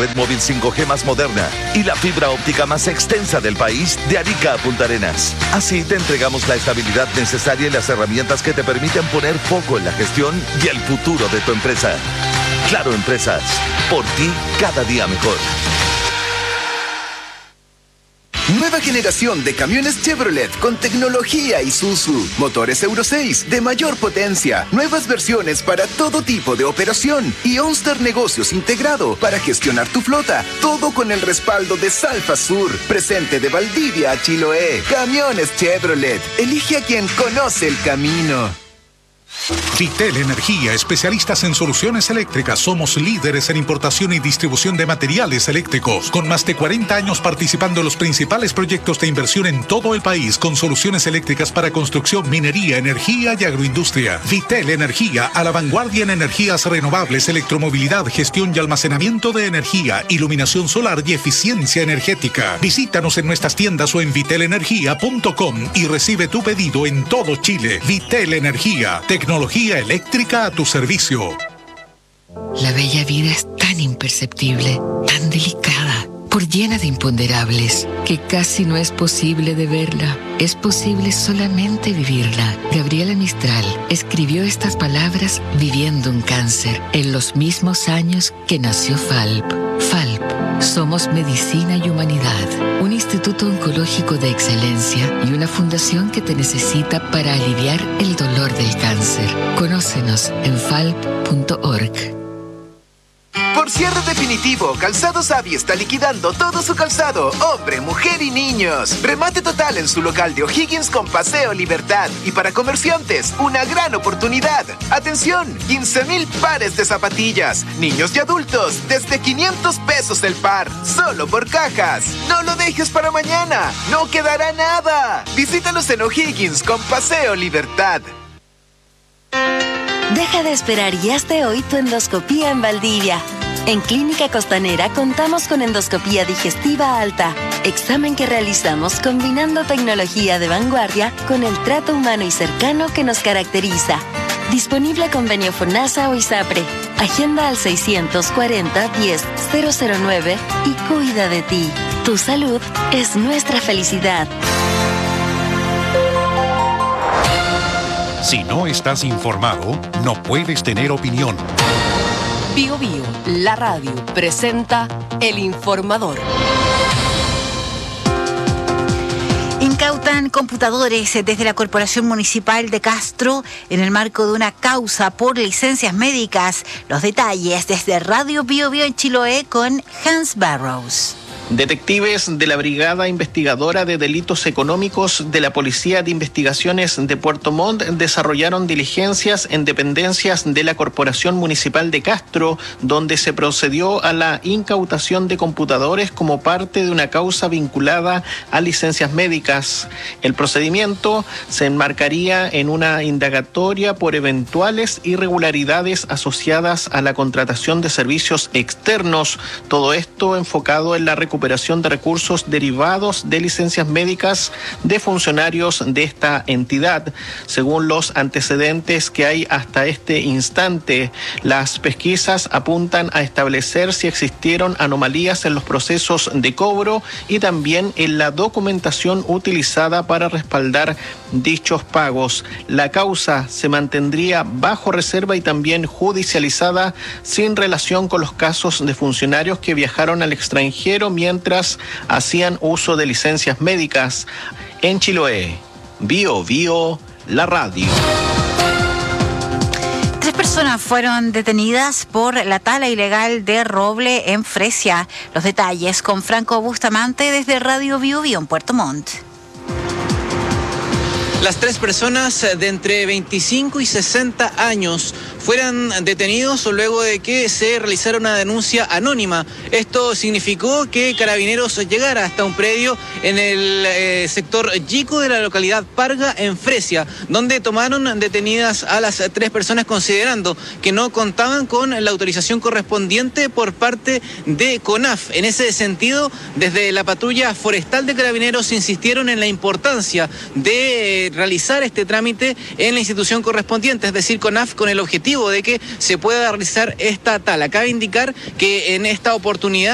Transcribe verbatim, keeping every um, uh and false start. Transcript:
red móvil cinco G más moderna y la fibra óptica más extensa del país de Arica a Punta Arenas. Así te entregamos la estabilidad necesaria y las herramientas que te permiten poner foco en la gestión y el futuro de tu empresa. Claro Empresas, por ti cada día mejor. Nueva generación de camiones Chevrolet con tecnología Isuzu. Motores Euro seis de mayor potencia. Nuevas versiones para todo tipo de operación. Y OnStar Negocios integrado para gestionar tu flota. Todo con el respaldo de Salfa Sur. Presente de Valdivia a Chiloé. Camiones Chevrolet. Elige a quien conoce el camino. Vitel Energía, especialistas en soluciones eléctricas. Somos líderes en importación y distribución de materiales eléctricos, con más de cuarenta años participando en los principales proyectos de inversión en todo el país, con soluciones eléctricas para construcción, minería, energía y agroindustria. Vitel Energía, a la vanguardia en energías renovables, electromovilidad, gestión y almacenamiento de energía, iluminación solar y eficiencia energética. Visítanos en nuestras tiendas o en vitel energía punto com y recibe tu pedido en todo Chile. Vitel Energía, tecnología eléctrica a tu servicio. La bella vida es tan imperceptible, tan delicada, por llena de imponderables, que casi no es posible de verla. Es posible solamente vivirla. Gabriela Mistral escribió estas palabras viviendo un cáncer en los mismos años que nació Falp. Falp. Somos Medicina y Humanidad, un instituto oncológico de excelencia y una fundación que te necesita para aliviar el dolor del cáncer. Conócenos en falp punto org. Por cierre definitivo, Calzados Avi está liquidando todo su calzado, hombre, mujer y niños. Remate total en su local de O'Higgins con Paseo Libertad. Y para comerciantes, una gran oportunidad. Atención, quince mil pares de zapatillas, niños y adultos, desde quinientos pesos el par, solo por cajas. No lo dejes para mañana, no quedará nada. Visítalos en O'Higgins con Paseo Libertad. Deja de esperar y hazte hoy tu endoscopía en Valdivia. En Clínica Costanera contamos con endoscopía digestiva alta, examen que realizamos combinando tecnología de vanguardia con el trato humano y cercano que nos caracteriza. Disponible convenio FONASA o ISAPRE. Agenda al seiscientos cuarenta, diez, cero cero nueve y cuida de ti. Tu salud es nuestra felicidad. Si no estás informado, no puedes tener opinión. Bio Bio, la radio, presenta El Informador. Incautan computadores desde la Corporación Municipal de Castro en el marco de una causa por licencias médicas. Los detalles desde Radio Bio Bio en Chiloé con Hans Barrows. Detectives de la Brigada Investigadora de Delitos Económicos de la Policía de Investigaciones de Puerto Montt desarrollaron diligencias en dependencias de la Corporación Municipal de Castro, donde se procedió a la incautación de computadores como parte de una causa vinculada a licencias médicas. El procedimiento se enmarcaría en una indagatoria por eventuales irregularidades asociadas a la contratación de servicios externos, todo esto enfocado en la recuperación recuperación de recursos derivados de licencias médicas de funcionarios de esta entidad. Según los antecedentes que hay hasta este instante, las pesquisas apuntan a establecer si existieron anomalías en los procesos de cobro y también en la documentación utilizada para respaldar dichos pagos. La causa se mantendría bajo reserva y también judicializada sin relación con los casos de funcionarios que viajaron al extranjero mientras hacían uso de licencias médicas. En Chiloé, Bio Bio, la radio. Tres personas fueron detenidas por la tala ilegal de roble en Fresia. Los detalles con Franco Bustamante desde Radio Bio Bio en Puerto Montt. Las tres personas de entre veinticinco y sesenta años fueran detenidos luego de que se realizara una denuncia anónima. Esto significó que Carabineros llegara hasta un predio en el eh, sector Yico de la localidad Parga, en Fresia, donde tomaron detenidas a las tres personas considerando que no contaban con la autorización correspondiente por parte de CONAF. En ese sentido, desde la patrulla forestal de Carabineros insistieron en la importancia de realizar este trámite en la institución correspondiente, es decir, CONAF, con el objetivo de que se pueda realizar esta tala. Cabe indicar que en esta oportunidad